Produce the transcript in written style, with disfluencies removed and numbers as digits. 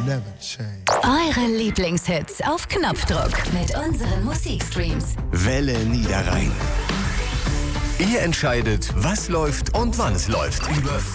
Eure Lieblingshits auf Knopfdruck mit unseren Musikstreams. Welle Niederrhein. Ihr entscheidet, was läuft und wann es läuft. Über